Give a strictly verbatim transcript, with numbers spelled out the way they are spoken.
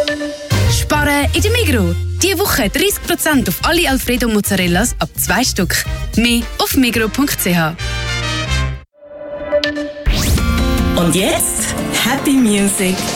Sparen in der Migros. Diese Woche dreißig Prozent auf alle Alfredo Mozzarellas ab zwei Stück. Mehr auf migros punkt c h. Und jetzt Happy Music